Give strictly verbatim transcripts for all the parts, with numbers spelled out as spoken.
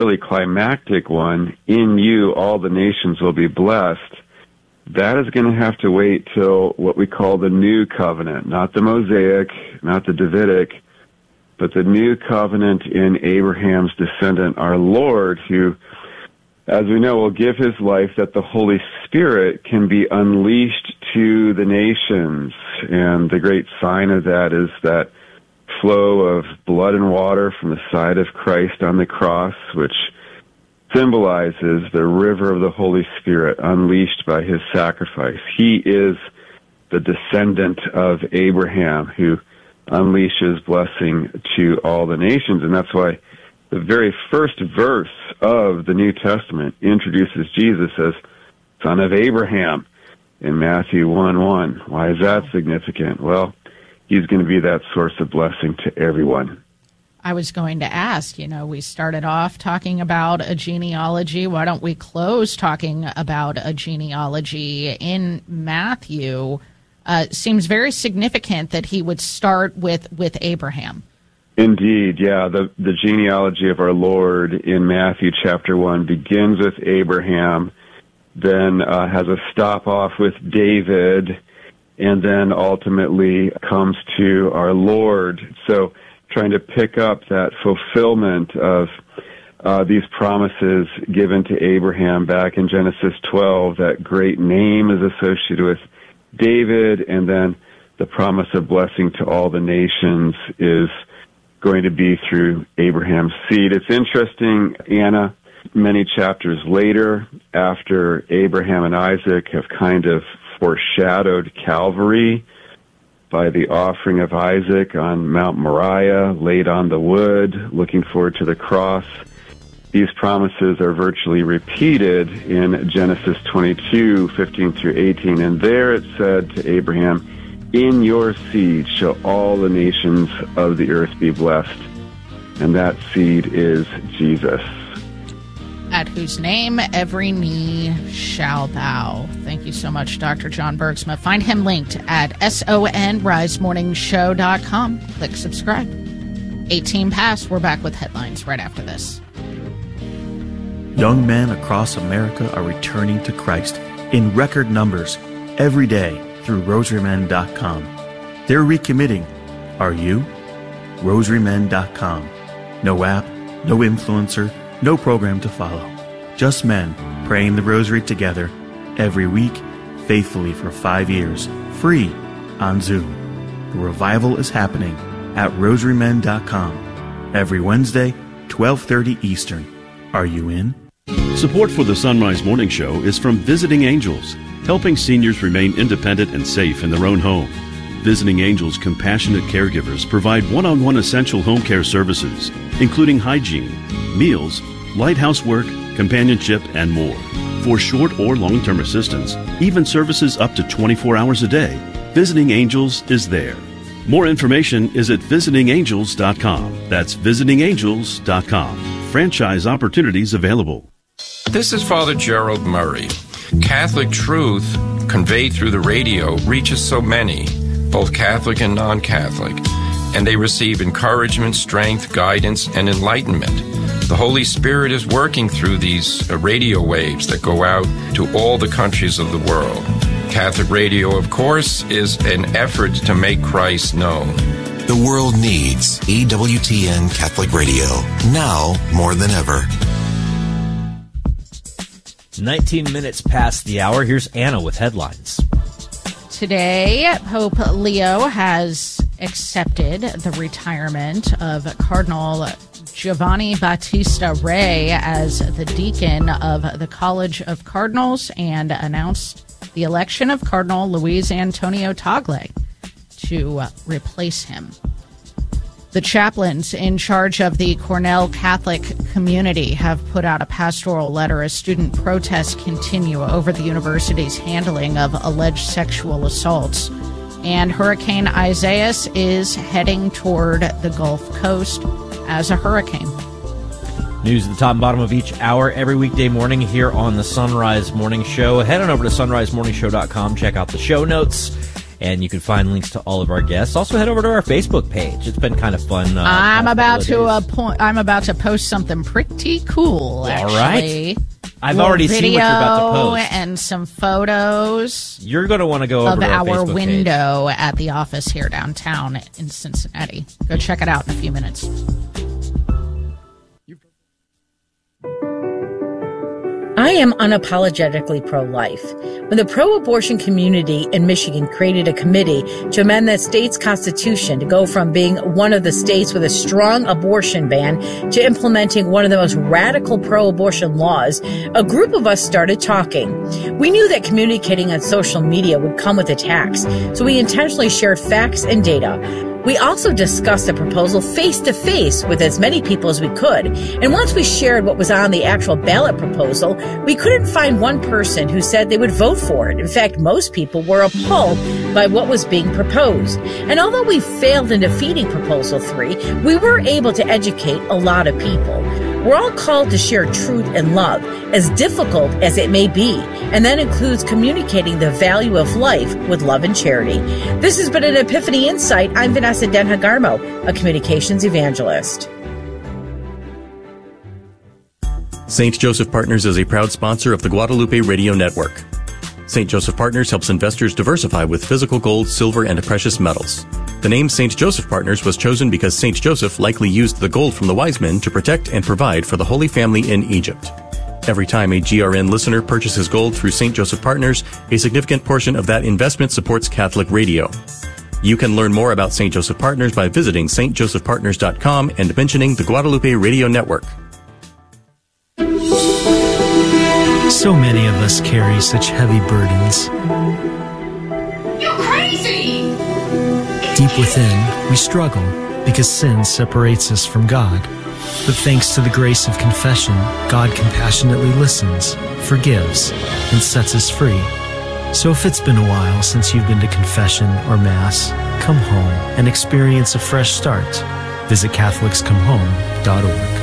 really climactic one, in you all the nations will be blessed, that is going to have to wait till what we call the new covenant, not the Mosaic, not the Davidic, but the new covenant in Abraham's descendant, our Lord, who, as we know, will give his life that the Holy Spirit can be unleashed to the nations. And the great sign of that is that flow of blood and water from the side of Christ on the cross, which symbolizes the river of the Holy Spirit unleashed by his sacrifice. He is the descendant of Abraham who unleashes blessing to all the nations. And that's why the very first verse of the New Testament introduces Jesus as son of Abraham in Matthew one one. Why is that significant? Well, he's going to be that source of blessing to everyone. I was going to ask, you know, we started off talking about a genealogy. Why don't we close talking about a genealogy in Matthew? Uh, seems very significant that he would start with, with Abraham. Indeed, yeah. The, the genealogy of our Lord in Matthew chapter one begins with Abraham, then uh, has a stop off with David, and then ultimately comes to our Lord. So trying to pick up that fulfillment of uh, these promises given to Abraham back in Genesis twelve. That great name is associated with David, and then the promise of blessing to all the nations is going to be through Abraham's seed. It's interesting, Anna, many chapters later, after Abraham and Isaac have kind of foreshadowed Calvary by the offering of Isaac on Mount Moriah, laid on the wood, looking forward to the cross. These promises are virtually repeated in Genesis twenty-two, fifteen through eighteen. And there it said to Abraham, in your seed shall all the nations of the earth be blessed. And that seed is Jesus, at whose name every knee shall bow. Thank you so much, Doctor John Bergsma. Find him linked at sonrise morning show dot com. Click subscribe. eighteen past. We're back with headlines right after this. Young men across America are returning to Christ in record numbers every day through rosary men dot com. They're recommitting. Are you? rosary men dot com. No app, no influencer, no program to follow. Just men praying the rosary together every week, faithfully for five years, free on Zoom. The revival is happening at rosary men dot com every Wednesday, twelve thirty Eastern. Are you in? Support for the Sunrise Morning Show is from Visiting Angels, helping seniors remain independent and safe in their own home. Visiting Angels compassionate caregivers provide one-on-one essential home care services, including hygiene, meals, light housework, companionship, and more. For short or long-term assistance, even services up to twenty-four hours a day, Visiting Angels is there. More information is at visiting angels dot com. That's visiting angels dot com. Franchise opportunities available. This is Father Gerald Murray. Catholic truth conveyed through the radio reaches so many, both Catholic and non-Catholic, and they receive encouragement, strength, guidance, and enlightenment. The Holy Spirit is working through these uh, radio waves that go out to all the countries of the world. Catholic radio, of course, is an effort to make Christ known. The world needs E W T N Catholic Radio, now more than ever. nineteen minutes past the hour. Here's Anna with headlines. Today, Pope Leo has accepted the retirement of Cardinal Giovanni Battista Re as the deacon of the College of Cardinals and announced the election of Cardinal Luis Antonio Tagle to replace him. The chaplains in charge of the Cornell Catholic community have put out a pastoral letter as student protests continue over the university's handling of alleged sexual assaults. And Hurricane Isaias is heading toward the Gulf Coast as a hurricane. News at the top and bottom of each hour every weekday morning here on the Sunrise Morning Show. Head on over to sunrise morning show dot com. Check out the show notes. and you can find links to all of our guests. Also, head over to our Facebook page. It's been kind of fun. Uh, I'm about to uh, po- I'm about to post something pretty cool. Actually. All right. I've Little already seen what you're about to post. And some photos. You're going to want to go over of to our, our Facebook window page. at the office here downtown in Cincinnati. Go check it out in a few minutes. I am unapologetically pro-life. When the pro-abortion community in Michigan created a committee to amend that state's constitution to go from being one of the states with a strong abortion ban to implementing one of the most radical pro-abortion laws, a group of us started talking. We knew that communicating on social media would come with attacks, so we intentionally shared facts and data. We also discussed the proposal face-to-face with as many people as we could. And once we shared what was on the actual ballot proposal, we couldn't find one person who said they would vote for it. In fact, most people were appalled by what was being proposed. And although we failed in defeating Proposal three, we were able to educate a lot of people. We're all called to share truth and love, as difficult as it may be, and that includes communicating the value of life with love and charity. This has been an Epiphany Insight. I'm Vanessa Denhagarmo, a communications evangelist. Saint Joseph Partners is a proud sponsor of the Guadalupe Radio Network. Saint Joseph Partners helps investors diversify with physical gold, silver, and precious metals. The name Saint Joseph Partners was chosen because Saint Joseph likely used the gold from the wise men to protect and provide for the Holy Family in Egypt. Every time a G R N listener purchases gold through Saint Joseph Partners, a significant portion of that investment supports Catholic radio. You can learn more about Saint Joseph Partners by visiting s t joseph partners dot com and mentioning the Guadalupe Radio Network. So many of us carry such heavy burdens. You're crazy! Deep within, we struggle because sin separates us from God. But thanks to the grace of confession, God compassionately listens, forgives, and sets us free. So if it's been a while since you've been to confession or Mass, come home and experience a fresh start. Visit catholics come home dot org.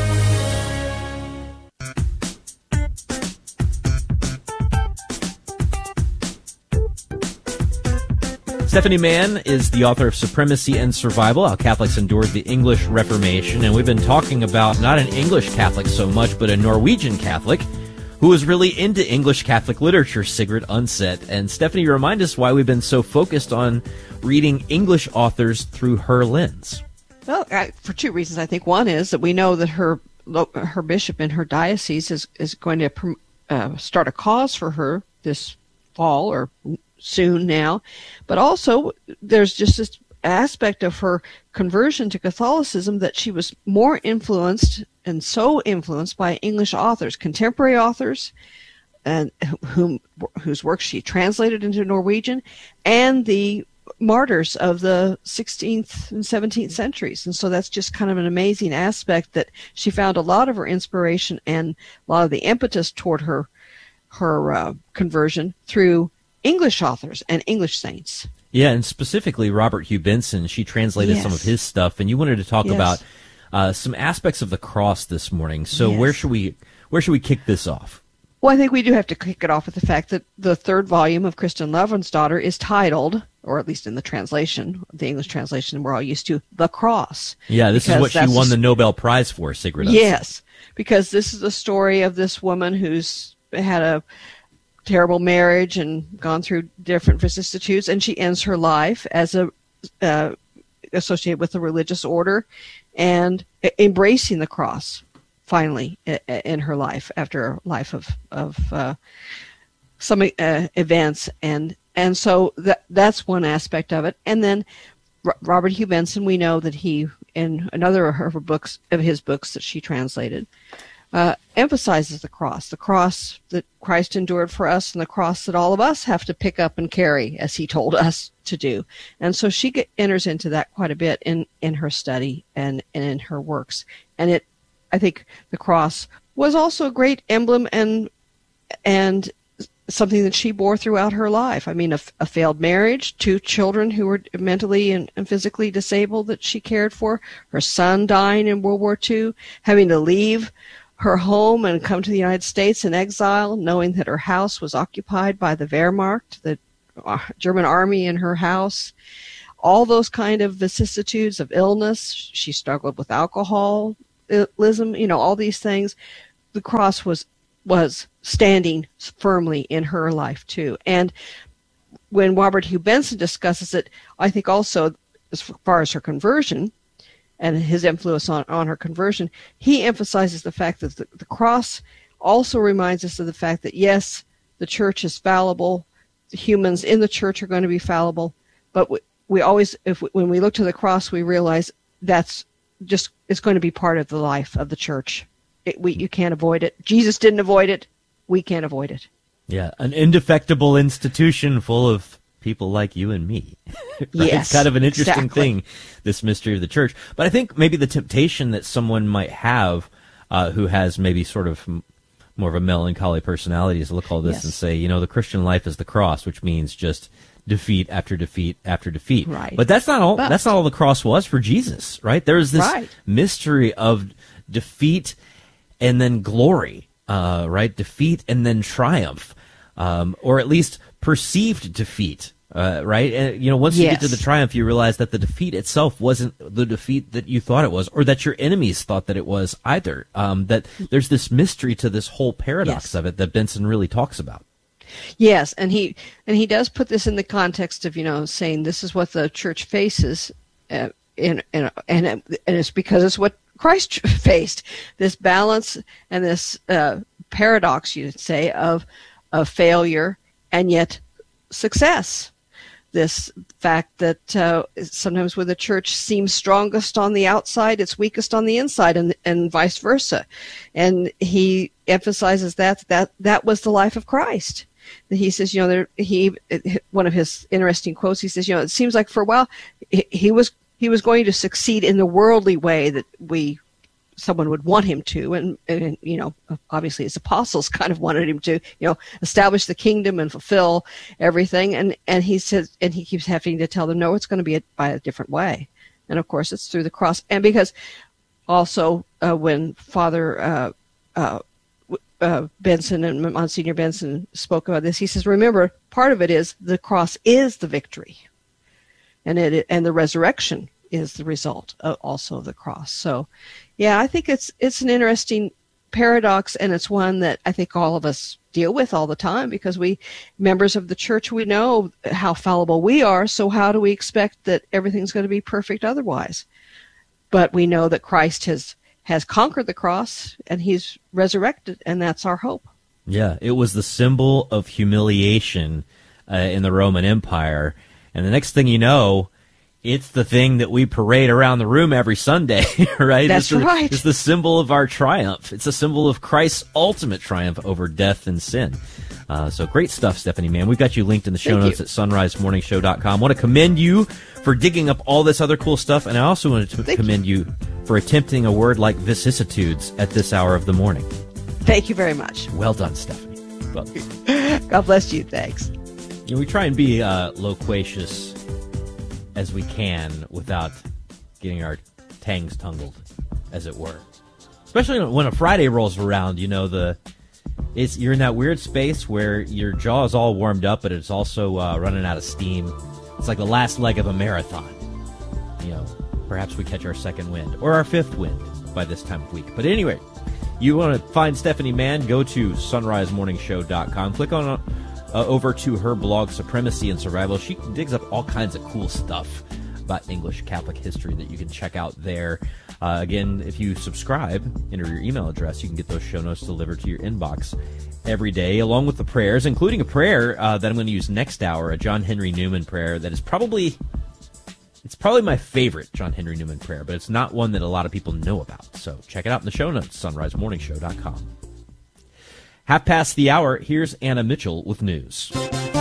Stephanie Mann is the author of Supremacy and Survival, How Catholics Endured the English Reformation. And we've been talking about not an English Catholic so much, but a Norwegian Catholic who was really into English Catholic literature, Sigrid Undset. And Stephanie, remind us why we've been so focused on reading English authors through her lens. Well, I, for two reasons, I think. One is that we know that her her bishop in her diocese is, is going to uh, start a cause for her this fall or soon now, but also there's just this aspect of her conversion to Catholicism that she was more influenced and so influenced by English authors, contemporary authors, and whom whose works she translated into Norwegian, and the martyrs of the sixteenth and seventeenth centuries. And so that's just kind of an amazing aspect that she found a lot of her inspiration and a lot of the impetus toward her her uh, conversion through English authors and English saints. Yeah, and specifically Robert Hugh Benson. She translated Yes. some of his stuff, and you wanted to talk Yes. about uh, some aspects of the cross this morning. So Yes. where should we where should we kick this off? Well, I think we do have to kick it off with the fact that the third volume of Kristen Lavransdatter is titled, or at least in the translation, the English translation we're all used to, The Cross. Yeah, this is Because what she that's won the- the Nobel Prize for, Sigrid Undset. Yes, because this is the story of this woman who's had a terrible marriage and gone through different vicissitudes, and she ends her life as a uh, associated with a religious order and e- embracing the cross finally i- in her life after a life of of uh, some uh, events, and and so that that's one aspect of it. And then R- Robert Hugh Benson, we know that he, in another of her books, of his books that she translated, uh, emphasizes the cross, the cross that Christ endured for us, and the cross that all of us have to pick up and carry, as he told us to do. And so she get, enters into that quite a bit in, in her study and, and in her works. And it, I think, the cross was also a great emblem and and something that she bore throughout her life. I mean, a, a failed marriage, two children who were mentally and, and physically disabled that she cared for, her son dying in World War Two, having to leave her home and come to the United States in exile, knowing that her house was occupied by the Wehrmacht, the uh, German army in her house. All those kind of vicissitudes of illness. She struggled with alcoholism, you know, all these things. The cross was was standing firmly in her life too. And when Robert Hugh Benson discusses it, I think also as far as her conversion and his influence on, on her conversion, he emphasizes the fact that the, the cross also reminds us of the fact that, yes, the church is fallible. The humans in the church are going to be fallible, but we, we always, if we, when we look to the cross, we realize that's just, it's going to be part of the life of the church. It, we, you can't avoid it. Jesus didn't avoid it. We can't avoid it. Yeah, an indefectible institution full of people like you and me. Right? Yes, it's kind of an interesting exactly. thing, this mystery of the church. But I think maybe the temptation that someone might have uh, who has maybe sort of m- more of a melancholy personality is to look at all this Yes. and say, you know, the Christian life is the cross, which means just defeat after defeat after defeat. Right. But that's not all. But- that's not all the cross was for Jesus, right? There's this Right. mystery of defeat and then glory, uh, right? Defeat and then triumph, um, or at least perceived defeat, uh, right? And, you know, once you get to Yes. the triumph, you realize that the defeat itself wasn't the defeat that you thought it was, or that your enemies thought that it was either. Um, that there's this mystery to this whole paradox Yes. of it that Benson really talks about. Yes, and he and he does put this in the context of, you know, saying this is what the church faces, uh, in, in and and it's because it's what Christ faced, this balance and this uh, paradox, you'd say, of of failure and yet success. This fact that uh, sometimes when the church seems strongest on the outside, it's weakest on the inside, and and vice versa. And he emphasizes that that that was the life of Christ. He says, you know, there, he one of his interesting quotes. He says, you know, it seems like for a while he, he was he was going to succeed in the worldly way that we someone would want him to, and, and you know, obviously his apostles kind of wanted him to, you know, establish the kingdom and fulfill everything. And and he says, and he keeps having to tell them, no, it's going to be a, by a different way. And of course, it's through the cross. And because also uh, when Father uh, uh, Uh, Benson and Monsignor Benson spoke about this, he says, remember, part of it is the cross is the victory, and it and the resurrection is the result of also of the cross. So, yeah, I think it's it's an interesting paradox, and it's one that I think all of us deal with all the time, because we, members of the church, we know how fallible we are, so how do we expect that everything's going to be perfect otherwise? But we know that Christ has has conquered the cross, and he's resurrected, and that's our hope. Yeah, it was the symbol of humiliation uh, in the Roman Empire. And the next thing you know, it's the thing that we parade around the room every Sunday, right? That's it's the, right. It's the symbol of our triumph. It's a symbol of Christ's ultimate triumph over death and sin. Uh, so great stuff, Stephanie, man. We've got you linked in the show Thank notes you. at sunrise morning show dot com. I want to commend you for digging up all this other cool stuff, and I also wanted to Thank commend you. you for attempting a word like vicissitudes at this hour of the morning. Thank you very much. Well done, Stephanie. Well, God bless you. Thanks. you know, we try and be uh, loquacious as we can without getting our tangs tangled, as it were. Especially when a Friday rolls around, you know, the it's you're in that weird space where your jaw is all warmed up, but it's also uh, running out of steam. It's like the last leg of a marathon. You know, perhaps we catch our second wind or our fifth wind by this time of week. But anyway, you want to find Stephanie Mann, go to sunrise morning show dot com. Click on uh, over to her blog, Supremacy and Survival. She digs up all kinds of cool stuff about English Catholic history that you can check out there. Uh, again, if you subscribe, enter your email address, you can get those show notes delivered to your inbox every day, along with the prayers, including a prayer uh, that I'm going to use next hour, a John Henry Newman prayer that is probably... It's probably my favorite John Henry Newman prayer, but it's not one that a lot of people know about. So check it out in the show notes, sunrise morning show dot com. Half past the hour, here's Anna Mitchell with news.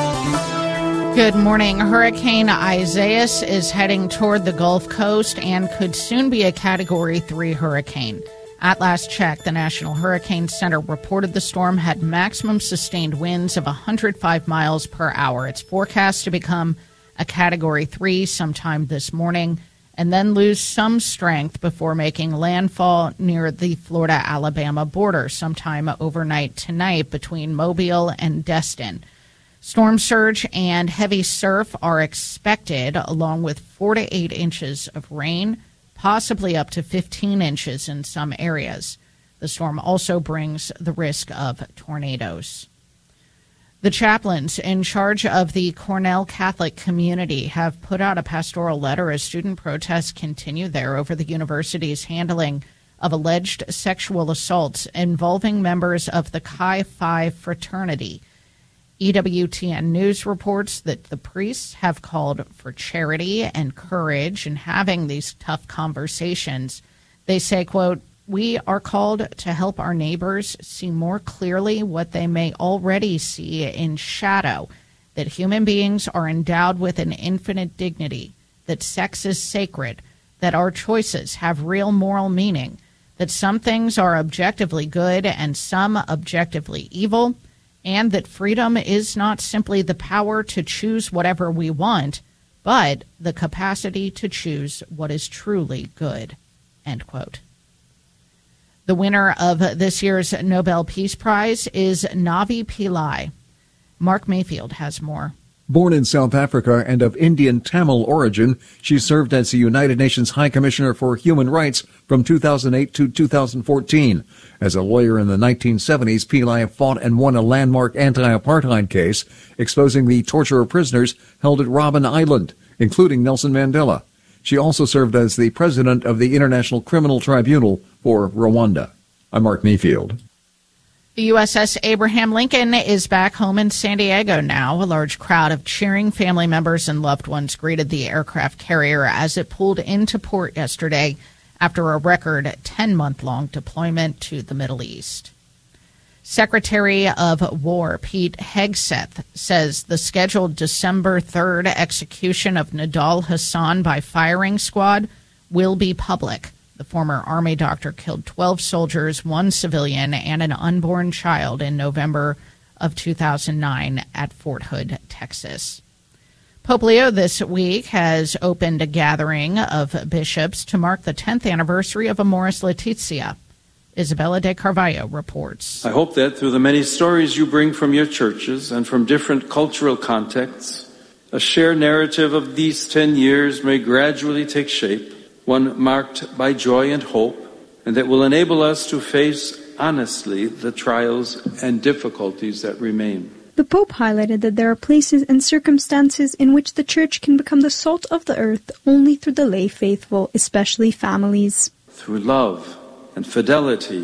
Good morning. Hurricane Isaias is heading toward the Gulf Coast and could soon be a Category three hurricane. At last check, the National Hurricane Center reported the storm had maximum sustained winds of one hundred five miles per hour. It's forecast to become a Category three sometime this morning, and then lose some strength before making landfall near the Florida-Alabama border sometime overnight tonight between Mobile and Destin. Storm surge and heavy surf are expected, along with four to eight inches of rain, possibly up to fifteen inches in some areas. The storm also brings the risk of tornadoes. The chaplains in charge of the Cornell Catholic community have put out a pastoral letter as student protests continue there over the university's handling of alleged sexual assaults involving members of the Chi Phi fraternity. E W T N News reports that the priests have called for charity and courage in having these tough conversations. They say, quote, "We are called to help our neighbors see more clearly what they may already see in shadow, that human beings are endowed with an infinite dignity, that sex is sacred, that our choices have real moral meaning, that some things are objectively good and some objectively evil, and that freedom is not simply the power to choose whatever we want, but the capacity to choose what is truly good," end quote. The winner of this year's Nobel Peace Prize is Navi Pillai. Mark Mayfield has more. Born in South Africa and of Indian Tamil origin, she served as the United Nations High Commissioner for Human Rights from two thousand eight to two thousand fourteen. As a lawyer in the nineteen seventies, Pillai fought and won a landmark anti-apartheid case exposing the torture of prisoners held at Robben Island, including Nelson Mandela. She also served as the president of the International Criminal Tribunal for Rwanda. I'm Mark Mayfield. The U S S Abraham Lincoln is back home in San Diego now. A large crowd of cheering family members and loved ones greeted the aircraft carrier as it pulled into port yesterday after a record ten-month-long deployment to the Middle East. Secretary of War Pete Hegseth says the scheduled December third execution of Nidal Hasan by firing squad will be public. The former Army doctor killed twelve soldiers, one civilian, and an unborn child in November of two thousand nine at Fort Hood, Texas. Pope Leo this week has opened a gathering of bishops to mark the tenth anniversary of Amoris Laetitia. Isabella de Carvalho reports. I hope that through the many stories you bring from your churches and from different cultural contexts, a shared narrative of these ten years may gradually take shape, one marked by joy and hope, and that will enable us to face honestly the trials and difficulties that remain. The Pope highlighted that there are places and circumstances in which the Church can become the salt of the earth only through the lay faithful, especially families. Through love and fidelity,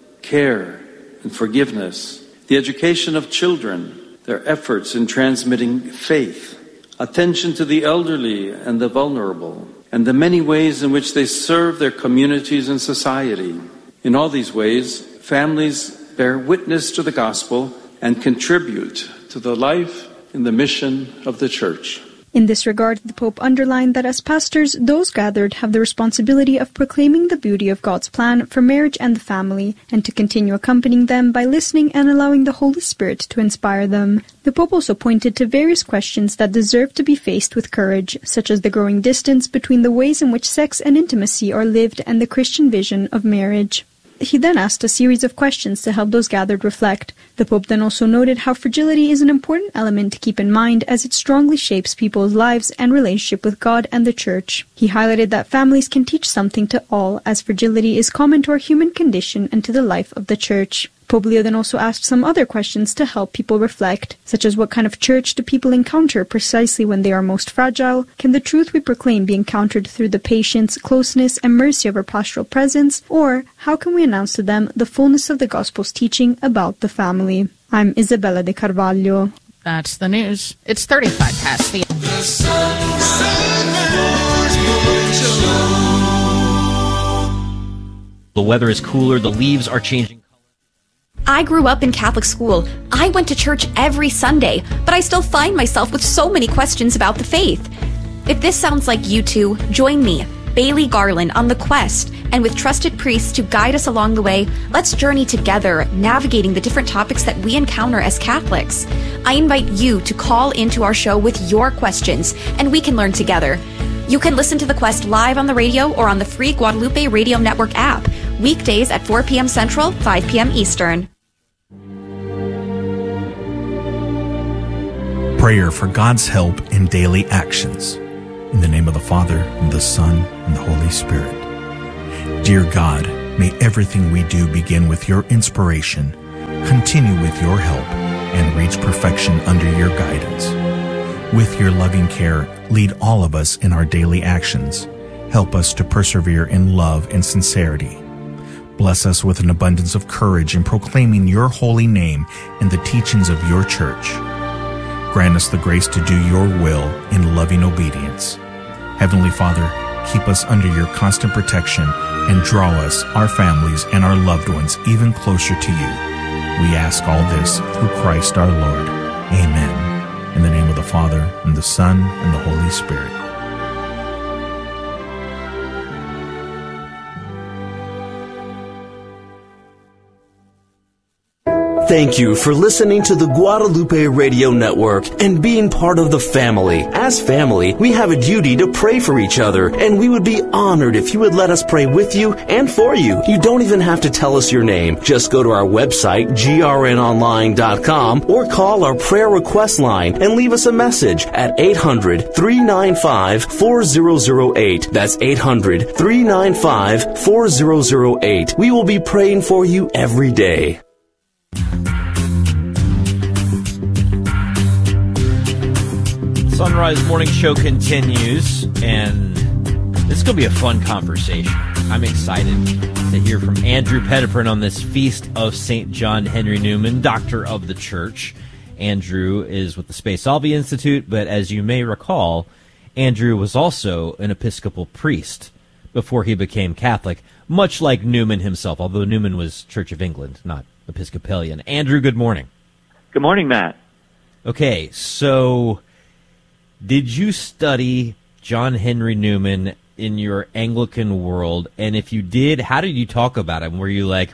care and forgiveness, the education of children, their efforts in transmitting faith, attention to the elderly and the vulnerable, and the many ways in which they serve their communities and society. In all these ways, families bear witness to the gospel and contribute to the life and the mission of the Church. In this regard, the Pope underlined that as pastors, those gathered have the responsibility of proclaiming the beauty of God's plan for marriage and the family, and to continue accompanying them by listening and allowing the Holy Spirit to inspire them. The Pope also pointed to various questions that deserve to be faced with courage, such as the growing distance between the ways in which sex and intimacy are lived and the Christian vision of marriage. He then asked a series of questions to help those gathered reflect. The Pope then also noted how fragility is an important element to keep in mind as it strongly shapes people's lives and relationship with God and the Church. He highlighted that families can teach something to all, as fragility is common to our human condition and to the life of the Church. Pope Leo then also asked some other questions to help people reflect, such as what kind of church do people encounter precisely when they are most fragile? Can the truth we proclaim be encountered through the patience, closeness, and mercy of our pastoral presence? Or how can we announce to them the fullness of the Gospel's teaching about the family? I'm Isabella de Carvalho. That's the news. It's thirty-five past the... the sun, the weather is cooler, the leaves are changing. I grew up in Catholic school. I went to church every Sunday, but I still find myself with so many questions about the faith. If this sounds like you two, join me, Bailey Garland, on the quest, and with trusted priests to guide us along the way, let's journey together, navigating the different topics that we encounter as Catholics. I invite you to call into our show with your questions, and we can learn together. You can listen to The Quest live on the radio or on the free Guadalupe Radio Network app, weekdays at four p.m. Central, five p.m. Eastern. prayer for God's help in daily actions. In the name of the Father, and the Son, and the Holy Spirit. Dear God, may everything we do begin with your inspiration, continue with your help, and reach perfection under your guidance. With your loving care, lead all of us in our daily actions. Help us to persevere in love and sincerity. Bless us with an abundance of courage in proclaiming your holy name and the teachings of your church. Grant us the grace to do your will in loving obedience. Heavenly Father, keep us under your constant protection and draw us, our families, and our loved ones even closer to you. We ask all this through Christ our Lord. Amen. In the name of the Father, and the Son, and the Holy Spirit. Thank you for listening to the Guadalupe Radio Network and being part of the family. As family, we have a duty to pray for each other, and we would be honored if you would let us pray with you and for you. You don't even have to tell us your name. Just go to our website, G R N online dot com, or call our prayer request line and leave us a message at eight hundred, three nine five, four zero zero eight. That's eight hundred, three nine five, four zero zero eight. We will be praying for you every day. Sunrise Morning Show continues, and this is going to be a fun conversation. I'm excited to hear from Andrew Petiprin on this feast of Saint John Henry Newman, Doctor of the Church. Andrew is with the Spe Salvi Institute, but as you may recall, Andrew was also an Episcopal priest before he became Catholic, much like Newman himself, although Newman was Church of England, not Episcopalian. Andrew, good morning. Good morning, Matt. Okay, so did you study John Henry Newman in your Anglican world? And if you did, how did you talk about him? Were you like,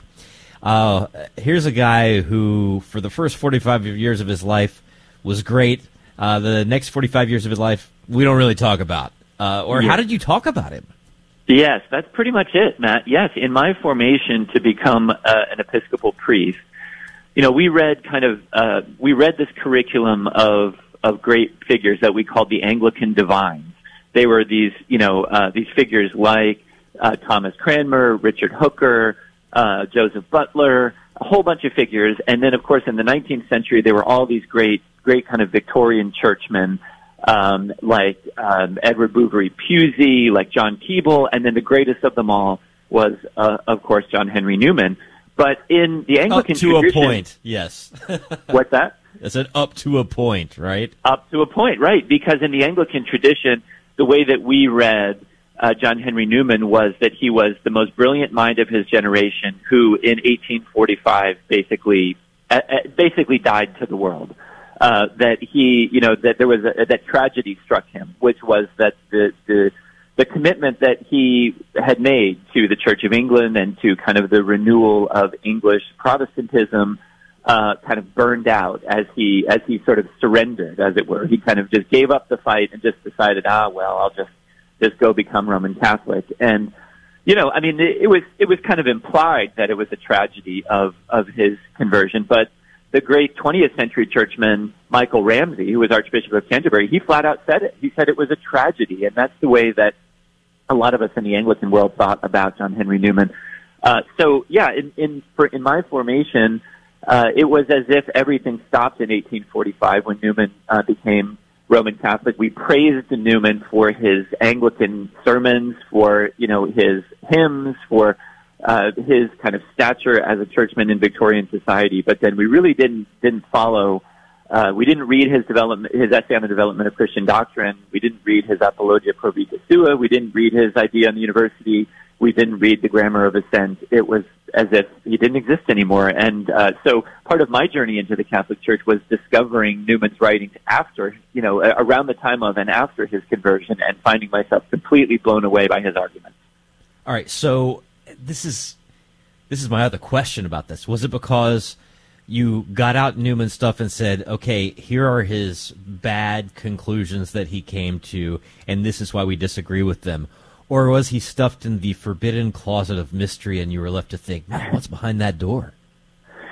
uh, here's a guy who, for the first forty-five years of his life, was great. Uh, the next forty-five years of his life, we don't really talk about. Uh, or Yeah. how did you talk about him? Yes, that's pretty much it, Matt. Yes, in my formation to become uh, an Episcopal priest, you know, we read kind of, uh, we read this curriculum of of great figures that we called the Anglican divines. They were these, you know, uh, these figures like uh, Thomas Cranmer, Richard Hooker, uh, Joseph Butler, a whole bunch of figures. And then, of course, in the nineteenth century, there were all these great, great kind of Victorian churchmen, um, like um, Edward Bouverie Pusey, like John Keble, and then the greatest of them all was, uh, of course, John Henry Newman. But in the Anglican Up to tradition, a point, yes. What's that? I said up to a point, right? Up to a point, right. Because in the Anglican tradition, the way that we read uh, John Henry Newman was that he was the most brilliant mind of his generation who in eighteen forty-five basically uh, basically died to the world. Uh, that he, you know, that there was a, that tragedy struck him, which was that the, the the commitment that he had made to the Church of England and to kind of the renewal of English Protestantism uh, kind of burned out as he as he sort of surrendered, as it were. He kind of just gave up the fight and just decided, ah, well, I'll just just go become Roman Catholic. And you know, I mean, it, it was it was kind of implied that it was a tragedy of of his conversion, but the great twentieth century churchman Michael Ramsey, who was Archbishop of Canterbury, he flat out said it. He said it was a tragedy, and that's the way that a lot of us in the Anglican world thought about John Henry Newman. Uh, so, yeah, in in, for, in my formation, uh, it was as if everything stopped in eighteen forty-five when Newman uh, became Roman Catholic. We praised Newman for his Anglican sermons, for you know his hymns, for uh, his kind of stature as a churchman in Victorian society. But then we really didn't didn't follow. Uh, we didn't read his development, his essay on the development of Christian doctrine. We didn't read his Apologia Pro Vita Sua. We didn't read his idea on the university. We didn't read the Grammar of Assent. It was as if he didn't exist anymore. And uh, so part of my journey into the Catholic Church was discovering Newman's writings after, you know, around the time of and after his conversion, and finding myself completely blown away by his arguments. All right, so this is this is my other question about this. Was it because you got out Newman's stuff and said, okay, here are his bad conclusions that he came to, and this is why we disagree with them? Or was he stuffed in the forbidden closet of mystery and you were left to think, man, what's behind that door?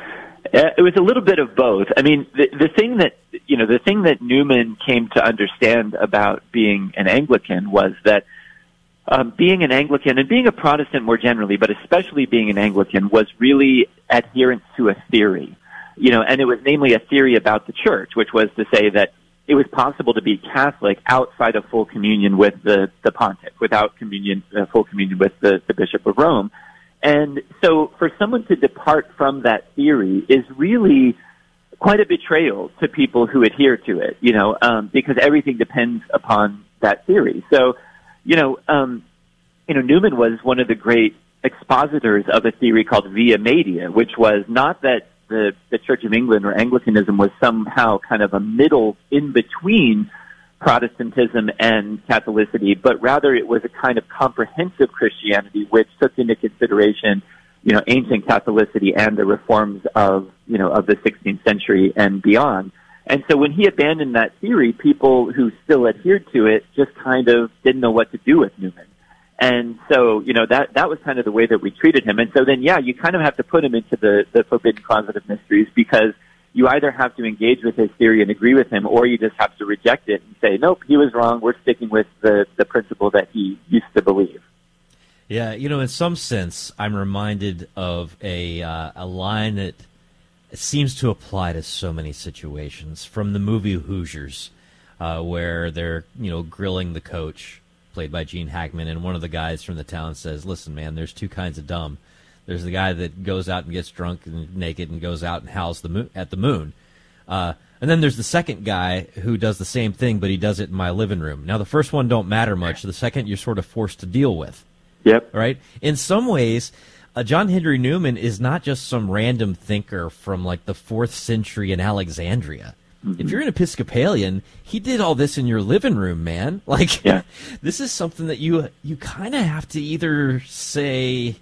Uh, it was a little bit of both. I mean, the, the thing that, you know, the thing that Newman came to understand about being an Anglican was that um, being an Anglican and being a Protestant more generally, but especially being an Anglican, was really adherence to a theory. You know, and it was namely a theory about the church, which was to say that it was possible to be Catholic outside of full communion with the, the pontiff, without communion, uh, full communion with the, the Bishop of Rome. And so for someone to depart from that theory is really quite a betrayal to people who adhere to it, you know, um, because everything depends upon that theory. So, you know, um, you know, Newman was one of the great expositors of a theory called Via Media, which was not that the, the Church of England or Anglicanism was somehow kind of a middle in between Protestantism and Catholicity, but rather it was a kind of comprehensive Christianity which took into consideration, you know, ancient Catholicity and the reforms of, you know, of the sixteenth century and beyond. And so when he abandoned that theory, people who still adhered to it just kind of didn't know what to do with Newman. And so, you know, that, that was kind of the way that we treated him. And so then, yeah, you kind of have to put him into the, the forbidden closet of mysteries, because you either have to engage with his theory and agree with him, or you just have to reject it and say, nope, he was wrong. We're sticking with the, the principle that he used to believe. Yeah, you know, in some sense, I'm reminded of a uh, a line that seems to apply to so many situations from the movie Hoosiers, uh, where they're, you know, grilling the coach, played by Gene Hackman, and one of the guys from the town says, listen, man, there's two kinds of dumb. There's the guy that goes out and gets drunk and naked and goes out and howls the moon, at the moon. Uh, and then there's the second guy who does the same thing, but he does it in my living room. Now, the first one don't matter much. The second you're sort of forced to deal with. Yep. Right? In some ways, uh, John Henry Newman is not just some random thinker from, like, the fourth century in Alexandria. Mm-hmm. If you're an Episcopalian, he did all this in your living room, man. Like, yeah. This is something that you you kind of have to either say,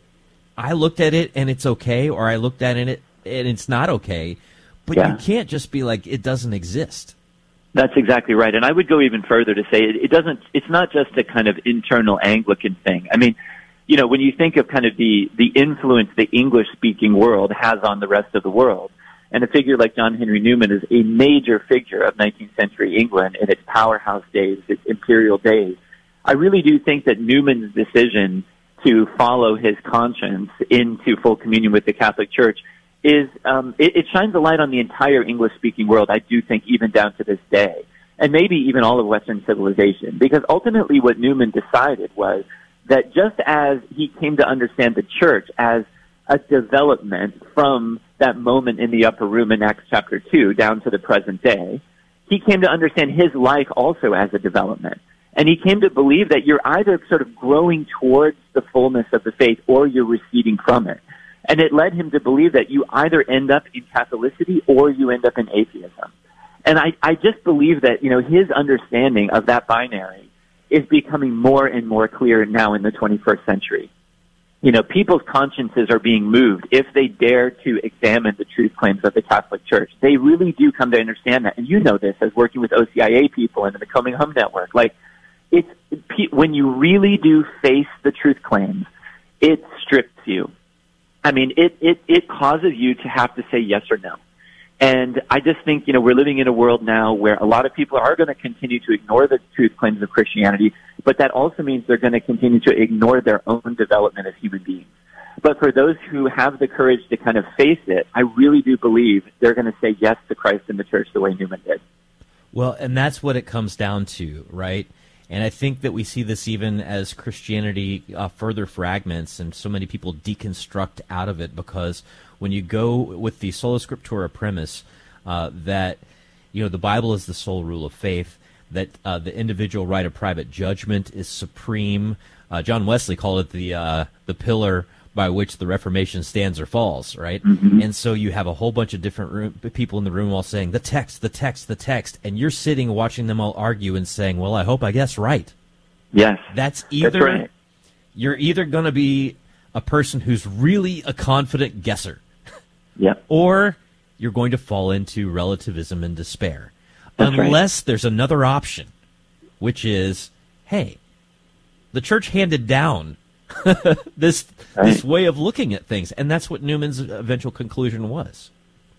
I looked at it and it's okay, or I looked at it and it's not okay. But yeah. you can't just be like, it doesn't exist. That's exactly right. And I would go even further to say it, it doesn't, it's not just a kind of internal Anglican thing. I mean, you know, when you think of kind of the, the influence the English-speaking world has on the rest of the world, and a figure like John Henry Newman is a major figure of nineteenth century England in its powerhouse days, its imperial days, I really do think that Newman's decision to follow his conscience into full communion with the Catholic Church is, um, it, it shines a light on the entire English-speaking world, I do think, even down to this day, and maybe even all of Western civilization, because ultimately what Newman decided was that just as he came to understand the Church as a development from that moment in the upper room in Acts chapter two down to the present day, he came to understand his life also as a development. And he came to believe that you're either sort of growing towards the fullness of the faith or you're receding from it. And it led him to believe that you either end up in Catholicity or you end up in atheism. And I, I just believe that, you know, his understanding of that binary is becoming more and more clear now in the twenty-first century. You know, people's consciences are being moved if they dare to examine the truth claims of the Catholic Church. They really do come to understand that. And you know this as working with O C I A people and the Coming Home Network. Like, it's, when you really do face the truth claims, it strips you. I mean, it, it, it causes you to have to say yes or no. And I just think, you know, we're living in a world now where a lot of people are going to continue to ignore the truth claims of Christianity, but that also means they're going to continue to ignore their own development as human beings. But for those who have the courage to kind of face it, I really do believe they're going to say yes to Christ and the Church the way Newman did. Well, and that's what it comes down to, right? And I think that we see this even as Christianity uh, further fragments and so many people deconstruct out of it, because when you go with the sola scriptura premise uh, that, you know, the Bible is the sole rule of faith, that uh, the individual right of private judgment is supreme. Uh, John Wesley called it the uh, the pillar by which the Reformation stands or falls, right? Mm-hmm. And so you have a whole bunch of different room, people in the room all saying, the text, the text, the text, and you're sitting watching them all argue and saying, well, I hope I guess right. Yes. That's either, That's right. You're either going to be a person who's really a confident guesser, yep. or you're going to fall into relativism and despair. That's Unless right. there's another option, which is, hey, the Church handed down this right. this way of looking at things, and that's what Newman's eventual conclusion was.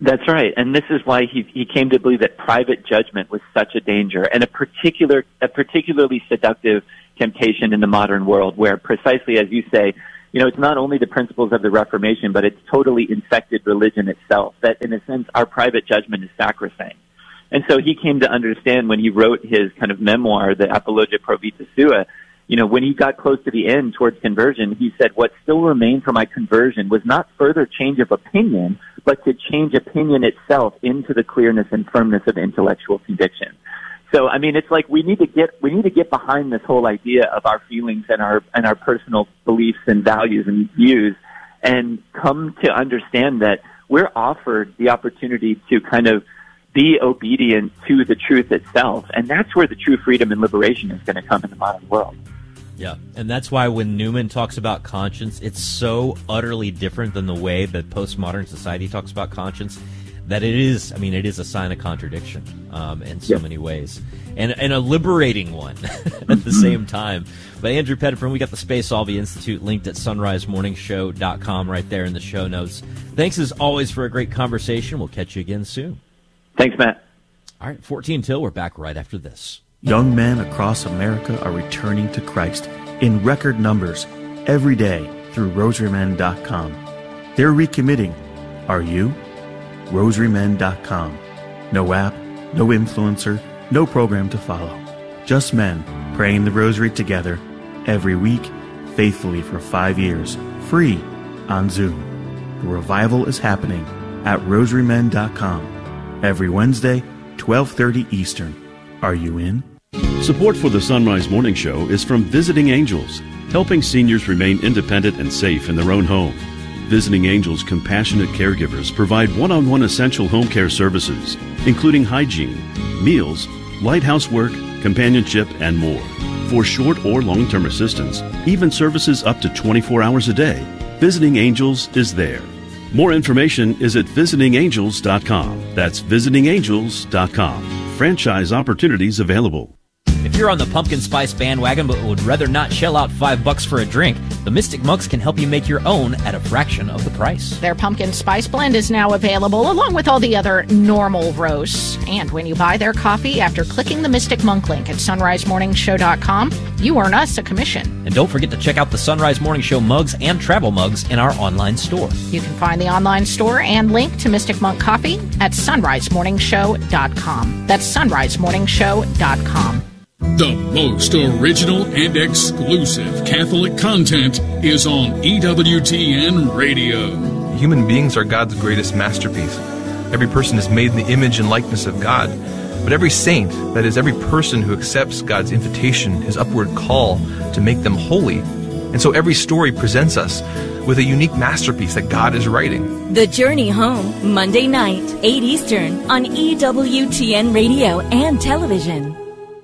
That's right, and this is why he he came to believe that private judgment was such a danger and a particular a particularly seductive temptation in the modern world, where precisely as you say, you know, it's not only the principles of the Reformation, but it's totally infected religion itself. That in a sense, our private judgment is sacrosanct. And so he came to understand when he wrote his kind of memoir, the Apologia Pro Vita Sua, you know, when he got close to the end towards conversion, he said, what still remained for my conversion was not further change of opinion, but to change opinion itself into the clearness and firmness of intellectual conviction. So, I mean, it's like we need to get we need to get behind this whole idea of our feelings and our and our personal beliefs and values and views, and come to understand that we're offered the opportunity to kind of be obedient to the truth itself, and that's where the true freedom and liberation is going to come in the modern world. Yeah, and that's why when Newman talks about conscience, it's so utterly different than the way that postmodern society talks about conscience, that it is, I mean, it is a sign of contradiction um, in so yep. many ways, and and a liberating one at the same time. But Andrew Pettiford, we got the Spaceology Institute linked at sunrise morning show dot com right there in the show notes. Thanks as always for a great conversation. We'll catch you again soon. Thanks, Matt. All right, fourteen till. We're back right after this. Young men across America are returning to Christ in record numbers every day through rosary men dot com. They're recommitting. Are you? rosary men dot com. No app, no influencer, no program to follow. Just men praying the rosary together every week, faithfully for five years, free on Zoom. The revival is happening at rosary men dot com every Wednesday, twelve thirty Eastern. Are you in? Support for the Sunrise Morning Show is from Visiting Angels, helping seniors remain independent and safe in their own home. Visiting Angels compassionate caregivers provide one-on-one essential home care services, including hygiene, meals, light housework, companionship, and more. For short or long-term assistance, even services up to twenty-four hours a day, Visiting Angels is there. More information is at visiting angels dot com. That's visiting angels dot com. Franchise opportunities available. If you're on the pumpkin spice bandwagon but would rather not shell out five bucks for a drink, the Mystic Monks can help you make your own at a fraction of the price. Their pumpkin spice blend is now available along with all the other normal roasts. And when you buy their coffee after clicking the Mystic Monk link at sunrise morning show dot com, you earn us a commission. And don't forget to check out the Sunrise Morning Show mugs and travel mugs in our online store. You can find the online store and link to Mystic Monk Coffee at sunrise morning show dot com. That's sunrise morning show dot com. The most original and exclusive Catholic content is on E W T N Radio. Human beings are God's greatest masterpiece. Every person is made in the image and likeness of God. But every saint, that is, every person who accepts God's invitation, his upward call to make them holy. And so every story presents us with a unique masterpiece that God is writing. The Journey Home, Monday night, eight Eastern, on E W T N Radio and television.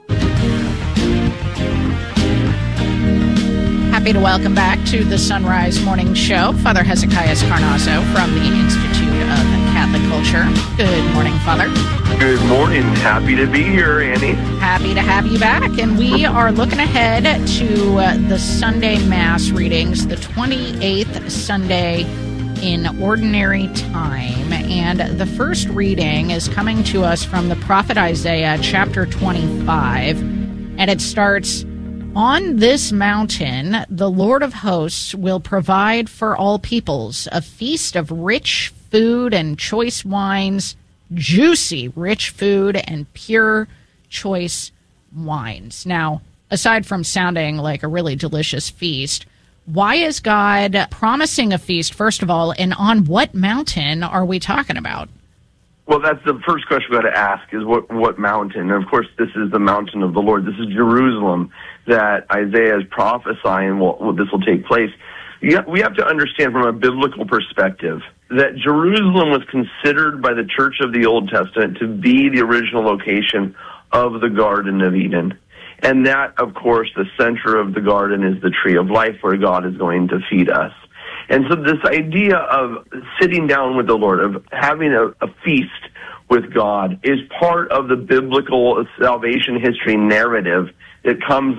Happy to welcome back to the Sunrise Morning Show, Father Hezekiah Carnazzo from the Institute of Catholic Culture. Good morning, Father. Good morning. Happy to be here, Annie. Happy to have you back. And we are looking ahead to uh, the Sunday Mass readings, the twenty-eighth Sunday in Ordinary Time. And the first reading is coming to us from the prophet Isaiah, chapter twenty-five. And it starts, "On this mountain, the Lord of hosts will provide for all peoples a feast of rich food and choice wines, juicy, rich food and pure, choice wines." Now, aside from sounding like a really delicious feast, why is God promising a feast, first of all, and on what mountain are we talking about? Well, that's the first question we've got to ask is what, what mountain? And, of course, this is the mountain of the Lord. This is Jerusalem that Isaiah is prophesying well, well, this will take place. Yeah, we have to understand from a biblical perspective that Jerusalem was considered by the Church of the Old Testament to be the original location of the Garden of Eden. And that, of course, the center of the garden is the tree of life where God is going to feed us. And so this idea of sitting down with the Lord, of having a, a feast with God, is part of the biblical salvation history narrative that comes up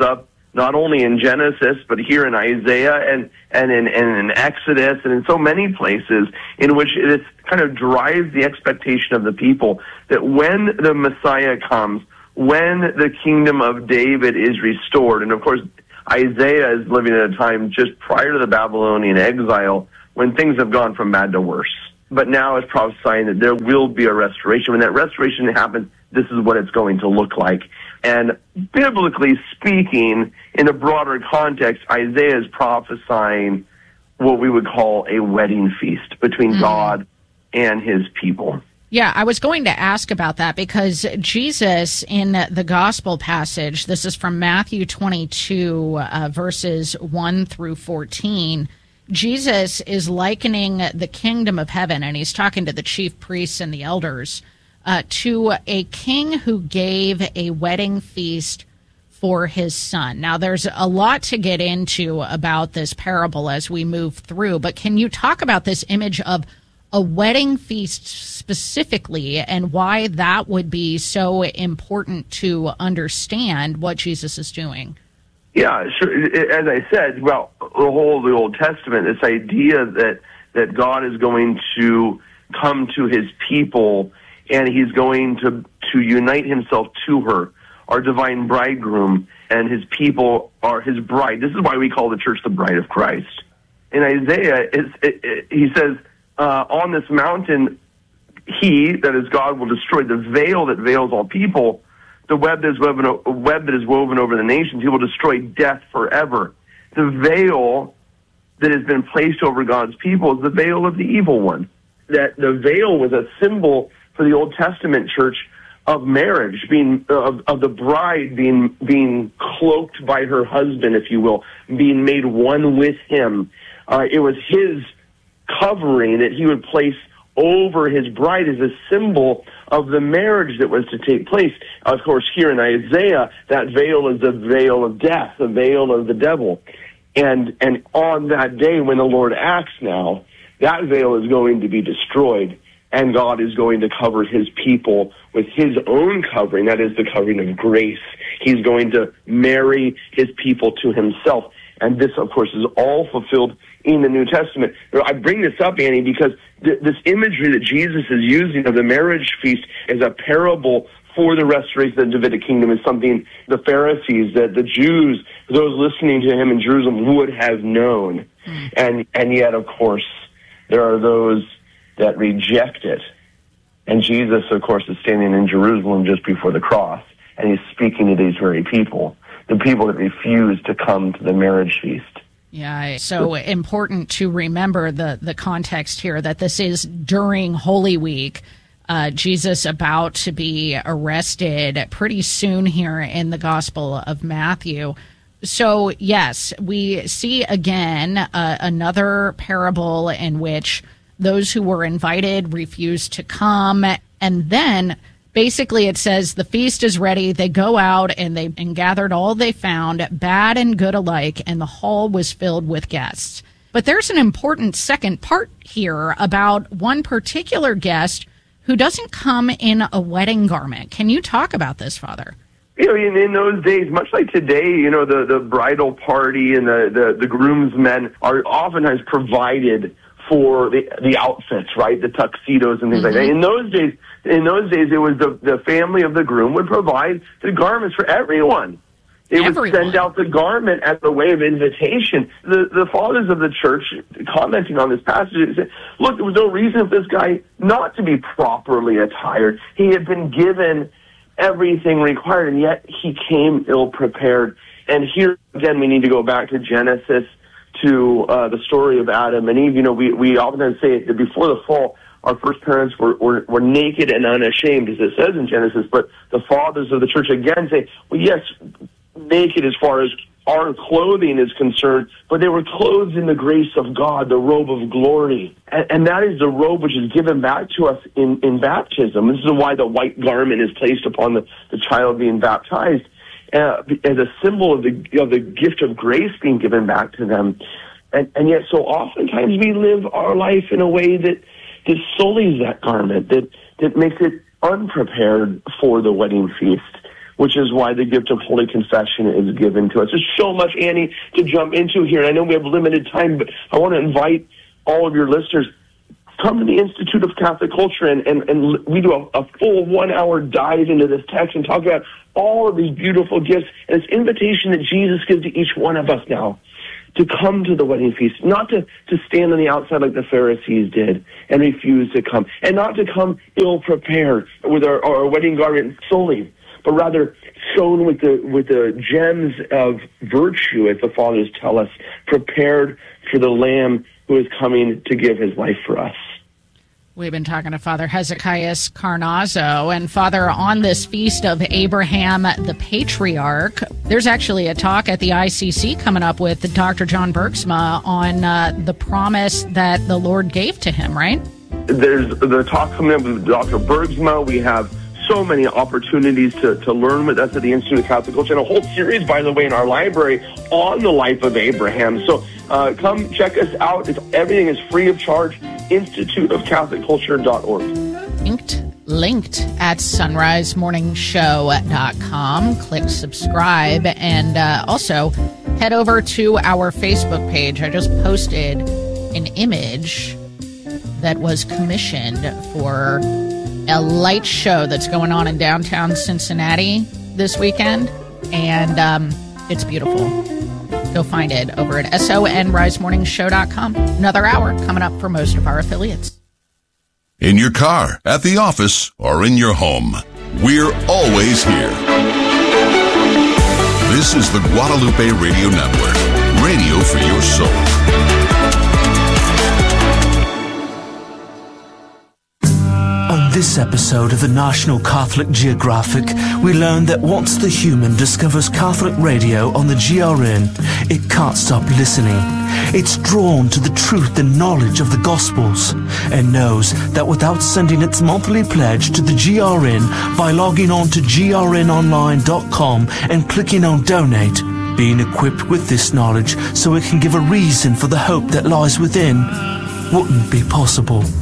not only in Genesis, but here in Isaiah and, and, in, and in Exodus and in so many places in which it kind of drives the expectation of the people that when the Messiah comes, when the kingdom of David is restored, and of course Isaiah is living at a time just prior to the Babylonian exile when things have gone from bad to worse. But now it's prophesying that there will be a restoration. When that restoration happens, this is what it's going to look like. And biblically speaking, in a broader context, Isaiah is prophesying what we would call a wedding feast between mm. God and his people. Yeah, I was going to ask about that because Jesus in the gospel passage, this is from Matthew twenty-two, uh, verses one through fourteen, Jesus is likening the kingdom of heaven, and he's talking to the chief priests and the elders, uh, to a king who gave a wedding feast for his son. Now, there's a lot to get into about this parable as we move through, but can you talk about this image of a wedding feast specifically and why that would be so important to understand what Jesus is doing? Yeah, sure. As I said, well, the whole of the Old Testament, this idea that, that God is going to come to his people and he's going to, to unite himself to her, our divine bridegroom, and his people are his bride. This is why we call the church the bride of Christ. In Isaiah, it's, it, it, he says, Uh, on this mountain, he, that is God, will destroy the veil that veils all people, the web that is woven, web that is woven over the nations. He will destroy death forever. The veil that has been placed over God's people is the veil of the evil one. That the veil was a symbol for the Old Testament church of marriage, being of, of the bride being being cloaked by her husband, if you will, being made one with him. Uh, it was his covering that he would place over his bride as a symbol of the marriage that was to take place. Of course, here in Isaiah, that veil is the veil of death, the veil of the devil. And and on that day when the Lord acts now, that veil is going to be destroyed, and God is going to cover his people with his own covering, that is the covering of grace. He's going to marry his people to himself. And this, of course, is all fulfilled in the New Testament. I bring this up, Annie, because th- this imagery that Jesus is using of the marriage feast as a parable for the restoration of the Davidic kingdom is something the Pharisees, that the Jews, those listening to him in Jerusalem would have known. Mm. And, and yet, of course, there are those that reject it. And Jesus, of course, is standing in Jerusalem just before the cross, and he's speaking to these very people, the people that refuse to come to the marriage feast. Yeah, so important to remember the, the context here, that this is during Holy Week. Uh, Jesus about to be arrested pretty soon here in the Gospel of Matthew. So, yes, we see again uh, another parable in which those who were invited refused to come, and then basically, it says the feast is ready. They go out and they and gathered all they found, bad and good alike, and the hall was filled with guests. But there's an important second part here about one particular guest who doesn't come in a wedding garment. Can you talk about this, Father? You know, in, in those days, much like today, you know, the, the bridal party and the, the, the groomsmen are oftentimes provided for the the outfits, right? The tuxedos and things mm-hmm. like that. In those days, in those days, it was the, the family of the groom would provide the garments for everyone. They Everyone. would send out the garment as a way of invitation. The the fathers of the church, commenting on this passage, said, look, there was no reason for this guy not to be properly attired. He had been given everything required, and yet he came ill-prepared. And here, again, we need to go back to Genesis, to uh, the story of Adam and Eve. You know, we, we often say that before the fall, our first parents were, were, were naked and unashamed, as it says in Genesis, but the fathers of the church again say, well, yes, naked as far as our clothing is concerned, but they were clothed in the grace of God, the robe of glory. And, and that is the robe which is given back to us in, in baptism. This is why the white garment is placed upon the, the child being baptized, uh, as a symbol of the, of the gift of grace being given back to them. And, and yet so oftentimes we live our life in a way that, that sullies that garment, that, that makes it unprepared for the wedding feast. which is why the gift of Holy Confession is given to us. There's so much, Annie, to jump into here, and I know we have limited time, but I want to invite all of your listeners, come to the Institute of Catholic Culture, and, and, and we do a, a full one-hour dive into this text and talk about all of these beautiful gifts and this invitation that Jesus gives to each one of us now to come to the wedding feast, not to, to stand on the outside like the Pharisees did and refuse to come, and not to come ill-prepared with our, our wedding garment solely, but rather sown with the with the gems of virtue, as the Fathers tell us, prepared for the Lamb who is coming to give his life for us. We've been talking to Father Hezekiah Carnazzo. And Father, on this feast of Abraham the Patriarch, there's actually a talk at the I C C coming up with Doctor John Bergsma on uh, the promise that the Lord gave to him, right? There's the talk coming up with Doctor Bergsma. We have so many opportunities to, to learn with us at the Institute of Catholic Culture, and a whole series, by the way, in our library on the life of Abraham. So uh, come check us out. It's, everything is free of charge. institute of catholic culture dot org. Linked, linked at sunrise morning show dot com. Click subscribe, and uh, also head over to our Facebook page. I just posted an image that was commissioned for a light show that's going on in downtown Cincinnati this weekend, and um, it's beautiful. Go find it over at sunrise morning show dot com. Another hour coming up for most of our affiliates. In your car, at the office, or in your home, we're always here. This is the Guadalupe Radio Network, radio for your soul. On this episode of the National Catholic Geographic, we learn that once the human discovers Catholic radio on the G R N, it can't stop listening. It's drawn to the truth and knowledge of the Gospels, and knows that without sending its monthly pledge to the G R N by logging on to G R N online dot com and clicking on Donate, being equipped with this knowledge so it can give a reason for the hope that lies within, wouldn't be possible.